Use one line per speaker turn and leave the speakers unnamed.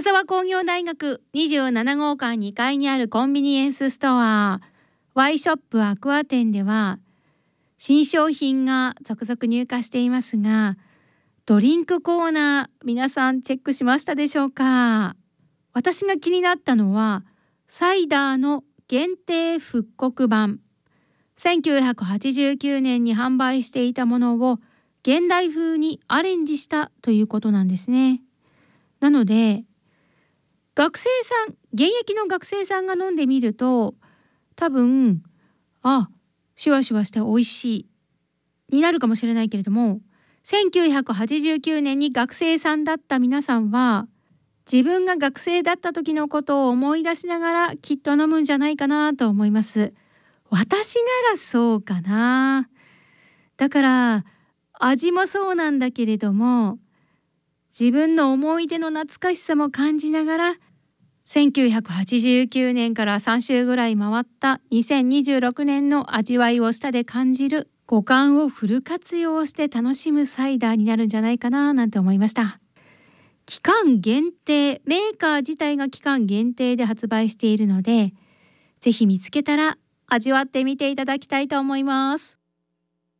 沢工業大学27号館2階にあるコンビニエンスストアワイショップアクア店では新商品が続々入荷していますが、ドリンクコーナー皆さんチェックしましたでしょうか？私が気になったのはサイダーの限定復刻版。1989年に販売していたものを現代風にアレンジしたということなんですね。なので学生さん、現役の学生さんが飲んでみると多分シュワシュワして美味しいになるかもしれないけれども、1989年に学生さんだった皆さんは自分が学生だった時のことを思い出しながらきっと飲むんじゃないかなと思います。私ならそうかな。だから味もそうなんだけれども、自分の思い出の懐かしさも感じながら、1989年から3週ぐらい回った2026年の味わいを舌で感じる、五感をフル活用して楽しむサイダーになるんじゃないかななんて思いました。期間限定、メーカー自体が期間限定で発売しているので、ぜひ見つけたら味わってみていただきたいと思います。